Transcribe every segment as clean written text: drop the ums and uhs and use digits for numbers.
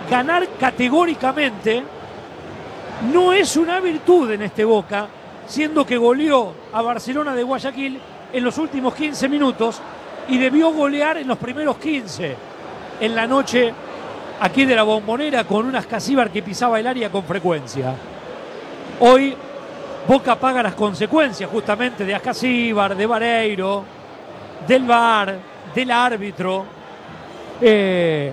ganar categóricamente no es una virtud en este Boca, siendo que goleó a Barcelona de Guayaquil en los últimos 15 minutos y debió golear en los primeros 15 en la noche aquí de la Bombonera con un Ascasíbar que pisaba el área con frecuencia. Hoy Boca paga las consecuencias justamente de Ascasíbar, de Vareiro, del VAR, del árbitro, de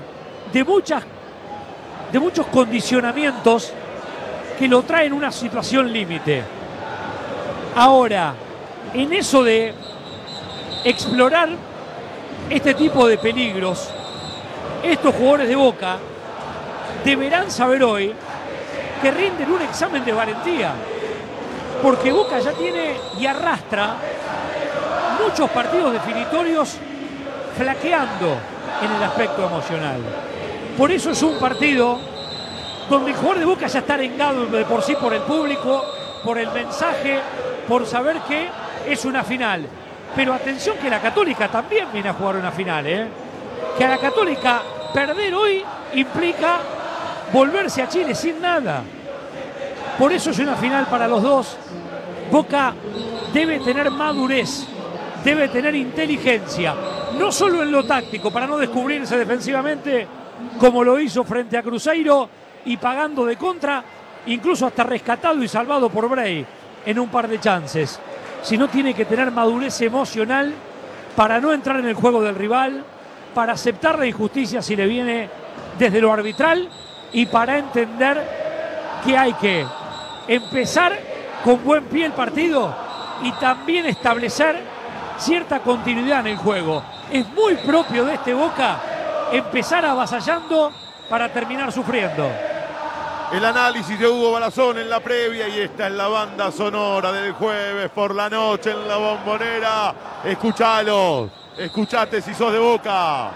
muchos condicionamientos que lo traen a una situación límite. Ahora, en eso de explorar este tipo de peligros, estos jugadores de Boca deberán saber hoy que rinden un examen de valentía, porque Boca ya tiene y arrastra muchos partidos definitorios flaqueando en el aspecto emocional. Por eso es un partido donde el jugador de Boca ya está arengado de por sí por el público, por el mensaje, por saber que es una final. Pero atención que la Católica también viene a jugar una final, que a la Católica perder hoy implica volverse a Chile sin nada. Por eso es una final para los dos. Boca debe tener madurez, debe tener inteligencia, no solo en lo táctico, para no descubrirse defensivamente como lo hizo frente a Cruzeiro y pagando de contra, incluso hasta rescatado y salvado por Bray en un par de chances, sino tiene que tener madurez emocional para no entrar en el juego del rival, para aceptar la injusticia si le viene desde lo arbitral y para entender que hay que empezar con buen pie el partido y también establecer cierta continuidad en el juego. Es muy propio de este Boca empezar avasallando para terminar sufriendo. El análisis de Hugo Balazón en la previa y esta es la banda sonora del jueves por la noche en la Bombonera. Escuchalos, escuchate si sos de Boca.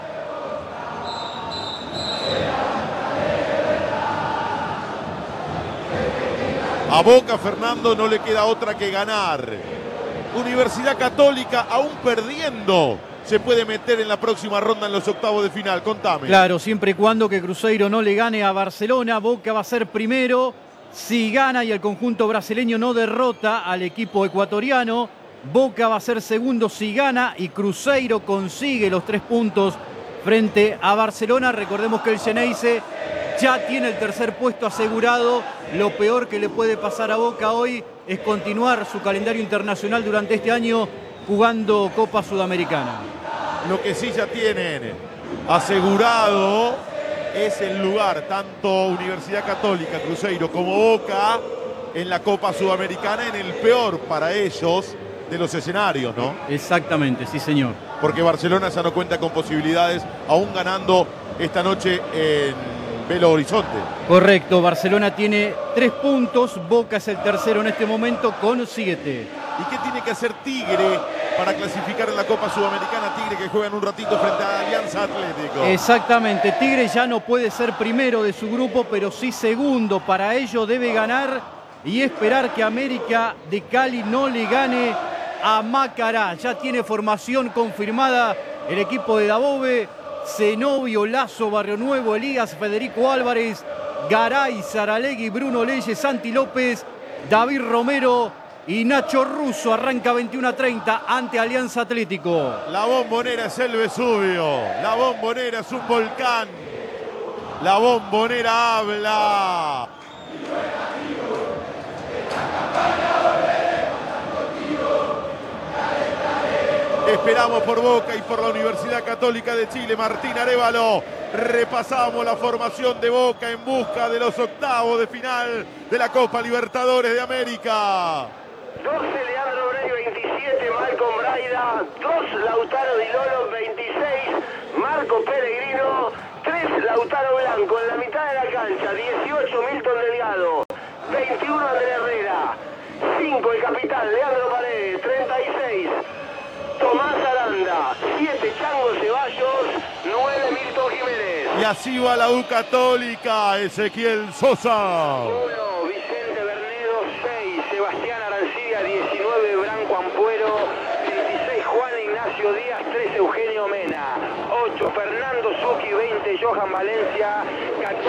A Boca, Fernando, no le queda otra que ganar. Universidad Católica, aún perdiendo, se puede meter en la próxima ronda en los octavos de final. Contame. Claro, siempre y cuando que Cruzeiro no le gane a Barcelona, Boca va a ser primero. Si gana y el conjunto brasileño no derrota al equipo ecuatoriano, Boca va a ser segundo si gana y Cruzeiro consigue los 3 puntos frente a Barcelona. Recordemos que el Xeneize ya tiene el tercer puesto asegurado. Lo peor que le puede pasar a Boca hoy es continuar su calendario internacional durante este año jugando Copa Sudamericana. Lo que sí ya tienen asegurado es el lugar, tanto Universidad Católica, Cruzeiro como Boca, en la Copa Sudamericana, en el peor para ellos de los escenarios, ¿no? Exactamente, sí señor. Porque Barcelona ya no cuenta con posibilidades, aún ganando esta noche en Belo Horizonte. Correcto, Barcelona tiene 3 puntos, Boca es el tercero en este momento con 7. ¿Y qué tiene que hacer Tigre para clasificar en la Copa Sudamericana? Tigre que juega en un ratito frente a Alianza Atlético. Exactamente, Tigre ya no puede ser primero de su grupo, pero sí segundo. Para ello debe ganar y esperar que América de Cali no le gane a Macará. Ya tiene formación confirmada el equipo de Dabove: Zenobio, Lazo, Barrio Nuevo, Elías, Federico Álvarez, Garay, Saralegui, Bruno Leyes, Santi López, David Romero y Nacho Russo. Arranca 21:30 ante Alianza Atlético. La Bombonera es el Vesubio, la Bombonera es un volcán, la Bombonera habla. Esperamos por Boca y por la Universidad Católica de Chile. Martín Arévalo. Repasamos la formación de Boca en busca de los octavos de final de la Copa Libertadores de América. 12 Leandro Bray, 27 Malcolm Braida, 2 Lautaro Di Lolo, 26 Marco Pellegrino, 3 Lautaro Blanco en la mitad de la cancha, 18 Milton Delgado, 21 Andrés Herrera, 5 el capitán Leandro Paredes, 36 Tomás Aranda, 7 Chango Ceballos, 9 Milton Jiménez. Y así va la U Católica, Ezequiel Sosa. 1 Vicente Bernedo, 6 Sebastián Arancibia, 19 Branco Ampuero, 16 Juan Ignacio Díaz, 13 Eugenio Mena, 8 Fernando Zucchi, 20 Johan Valencia, 14